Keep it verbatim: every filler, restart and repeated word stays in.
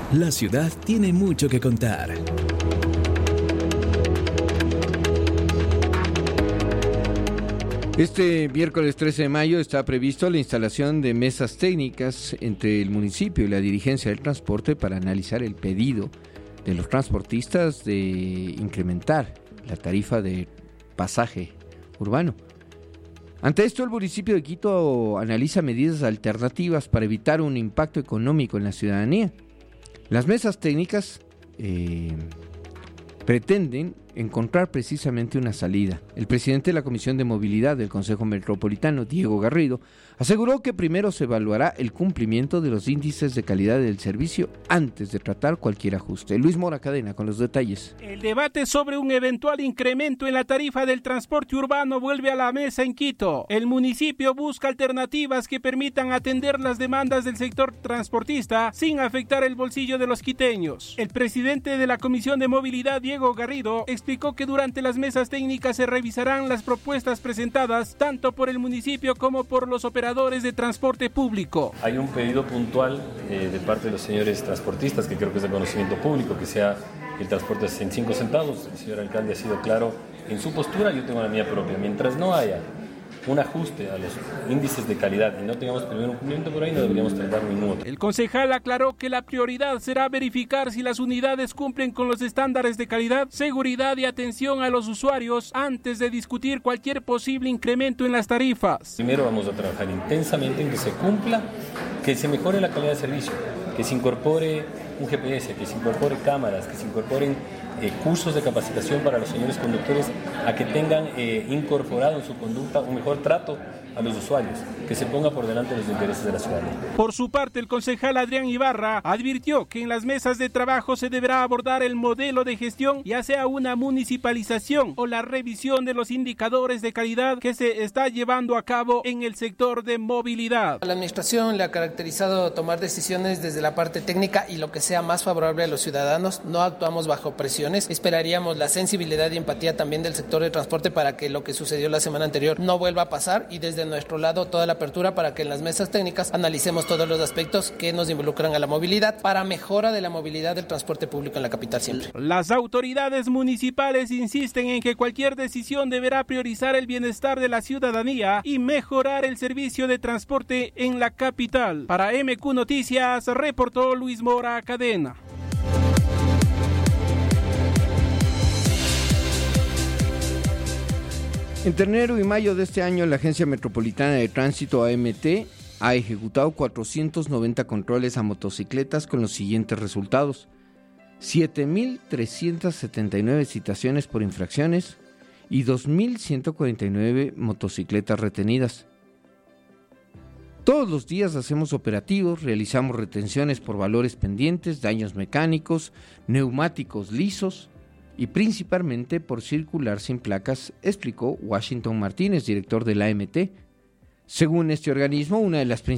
La ciudad tiene mucho que contar. Este miércoles trece de mayo está previsto la instalación de mesas técnicas entre el municipio y la dirigencia del transporte para analizar el pedido de los transportistas de incrementar la tarifa de pasaje urbano. Ante esto, el municipio de Quito analiza medidas alternativas para evitar un impacto económico en la ciudadanía. Las mesas técnicas eh, pretenden encontrar precisamente una salida. El presidente de la Comisión de Movilidad del Consejo Metropolitano, Diego Garrido, aseguró que primero se evaluará el cumplimiento de los índices de calidad del servicio antes de tratar cualquier ajuste. Luis Mora Cadena con los detalles. El debate sobre un eventual incremento en la tarifa del transporte urbano vuelve a la mesa en Quito. El municipio busca alternativas que permitan atender las demandas del sector transportista sin afectar el bolsillo de los quiteños. El presidente de la Comisión de Movilidad, Diego Garrido, explicó que durante las mesas técnicas se revisarán las propuestas presentadas tanto por el municipio como por los operadores de transporte público. Hay un pedido puntual eh, de parte de los señores transportistas que creo que es de conocimiento público, que sea el transporte a sesenta y cinco centavos. El señor alcalde ha sido claro en su postura, yo tengo la mía propia. Mientras no haya un ajuste a los índices de calidad y no tengamos primero un cumplimiento por ahí, no deberíamos tardar un minuto. El concejal aclaró que la prioridad será verificar si las unidades cumplen con los estándares de calidad, seguridad y atención a los usuarios antes de discutir cualquier posible incremento en las tarifas. Primero vamos a trabajar intensamente en que se cumpla, que se mejore la calidad de servicio, que se incorpore un G P S, que se incorpore cámaras, que se incorporen eh, cursos de capacitación para los señores conductores a que tengan eh, incorporado en su conducta un mejor trato a los usuarios, que se ponga por delante los intereses de la ciudadanía. Por su parte, el concejal Adrián Ibarra advirtió que en las mesas de trabajo se deberá abordar el modelo de gestión, ya sea una municipalización o la revisión de los indicadores de calidad que se está llevando a cabo en el sector de movilidad. La administración le ha caracterizado tomar decisiones desde la parte técnica y lo que sea más favorable a los ciudadanos. No actuamos bajo presiones. Esperaríamos la sensibilidad y empatía también del sector de transporte para que lo que sucedió la semana anterior no vuelva a pasar, y desde nuestro lado toda la apertura para que en las mesas técnicas analicemos todos los aspectos que nos involucran a la movilidad para mejora de la movilidad del transporte público en la capital siempre. Las autoridades municipales insisten en que cualquier decisión deberá priorizar el bienestar de la ciudadanía y mejorar el servicio de transporte en la capital. Para M Q Noticias, reportó Luis Mora Cadena. Entre enero y mayo de este año, la Agencia Metropolitana de Tránsito, A M T, ha ejecutado cuatrocientos noventa controles a motocicletas con los siguientes resultados: siete mil trescientas setenta y nueve citaciones por infracciones y dos mil ciento cuarenta y nueve motocicletas retenidas. Todos los días hacemos operativos, realizamos retenciones por valores pendientes, daños mecánicos, neumáticos lisos y principalmente por circular sin placas, explicó Washington Martínez, director de la A M T. Según este organismo, una de las principales